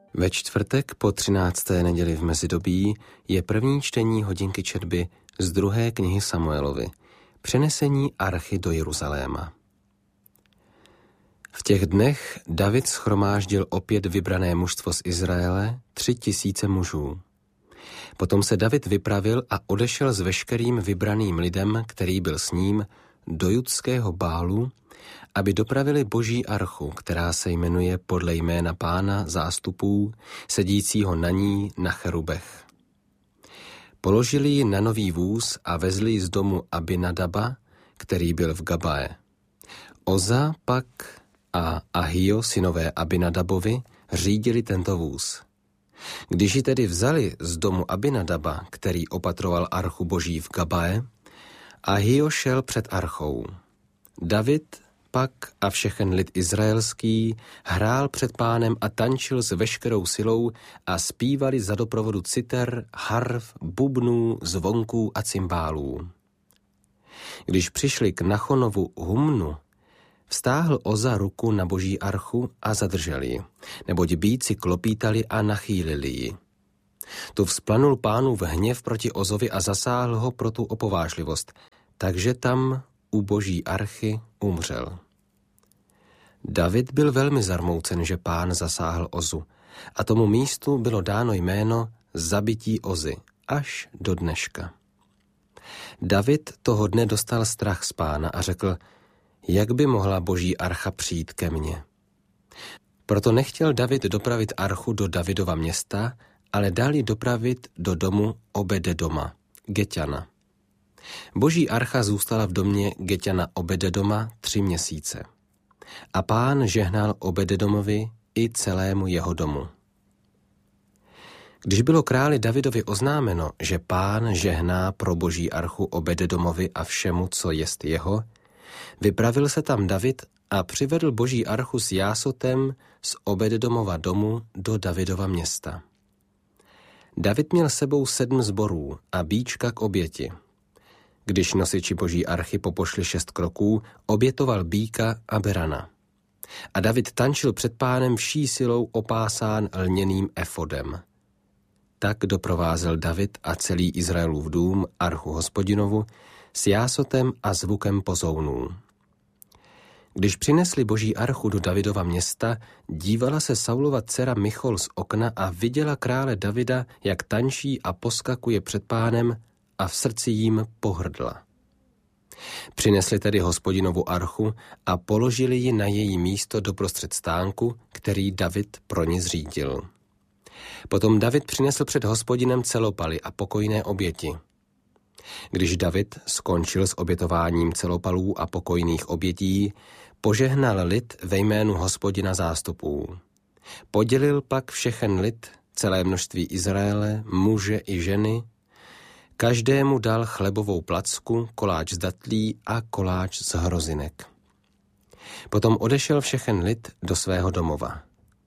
Ve čtvrtek po 13. neděli v mezidobí je první čtení hodinky četby z 2. knihy Samuelovy, přenesení archy do Jeruzaléma. V těch dnech David shromáždil opět vybrané mužstvo z Izraele, 3000 mužů. Potom se David vypravil a odešel s veškerým vybraným lidem, který byl s ním, do judského Bálu, aby dopravili Boží archu, která se jmenuje podle jména Pána zástupů, sedícího na ní na cherubech. Položili ji na nový vůz a vezli ji z domu Abinadaba, který byl v Gabae. Oza pak a Ahio, synové Abinadabovi, řídili tento vůz. Když ji tedy vzali z domu Abinadaba, který opatroval archu Boží v Gabae, Ahio šel před archou. David pak a všechen lid izraelský hrál před Pánem a tančil s veškerou silou a zpívali za doprovodu citer, harf, bubnů, zvonků a cymbálů. Když přišli k Nachonovu Humnu, vztáhl Oza ruku na Boží archu a zadržel ji, neboť býci klopítali a nachýlili ji. Tu vzplanul Pánův hněv proti Ozovi a zasáhl ho pro tu opovážlivost, takže tam u Boží archy umřel. David byl velmi zarmoucen, že Pán zasáhl Ozu a tomu místu bylo dáno jméno zabití Ozy až do dneška. David toho dne dostal strach z Pána a řekl, jak by mohla Boží archa přijít ke mně. Proto nechtěl David dopravit archu do Davidova města, ale dal ji dopravit do domu Obededoma, Geťana. Boží archa zůstala v domě Geťana Obededoma 3 měsíce. A Pán žehnal Obededomovi i celému jeho domu. Když bylo králi Davidovi oznámeno, že Pán žehná pro Boží archu Obededomovi a všemu, co jest jeho, vypravil se tam David a přivedl Boží archu s jásotem z Obededomova domu do Davidova města. David měl sebou 7 sborů a býčka k oběti. Když nosiči Boží archy popošli 6 kroků, obětoval býka a berana. A David tančil před Pánem vší silou opásán lněným efodem. Tak doprovázel David a celý Izraelův dům archu Hospodinovu s jásotem a zvukem pozounů. Když přinesli Boží archu do Davidova města, dívala se Saulova dcera Michol z okna a viděla krále Davida, jak tančí a poskakuje před Pánem, a v srdci jim pohrdla. Přinesli tedy Hospodinovu archu a položili ji na její místo doprostřed stánku, který David pro ně zřídil. Potom David přinesl před Hospodinem celopaly a pokojné oběti. Když David skončil s obětováním celopalů a pokojných obětí, požehnal lid ve jménu Hospodina zástupů. Podělil pak všechen lid, celé množství Izraele, muže i ženy, každému dal chlebovou placku, koláč z datlí a koláč z hrozinek. Potom odešel všechen lid do svého domova.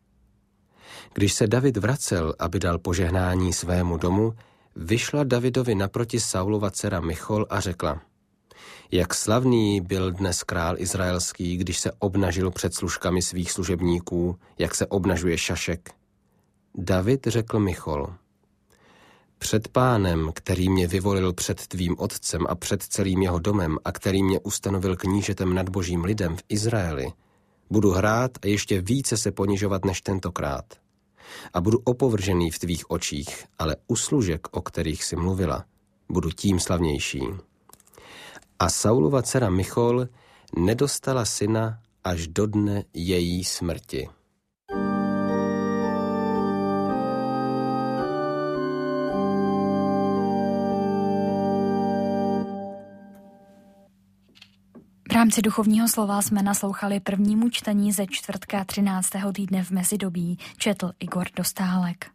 Když se David vracel, aby dal požehnání svému domu, vyšla Davidovi naproti Saulova dcera Michol a řekla, jak slavný byl dnes král izraelský, když se obnažil před služkami svých služebníků, jak se obnažuje šašek. David řekl Michol, před Pánem, který mě vyvolil před tvým otcem a před celým jeho domem a který mě ustanovil knížetem nad Božím lidem v Izraeli, budu hrát a ještě více se ponižovat než tentokrát. A budu opovržený v tvých očích, ale u služek, o kterých jsi mluvila, budu tím slavnější. A Saulova dcera Michol nedostala syna až do dne její smrti. V rámci duchovního slova jsme naslouchali prvnímu čtení ze čtvrtka 13. týdne v mezidobí, četl Igor Dostálek.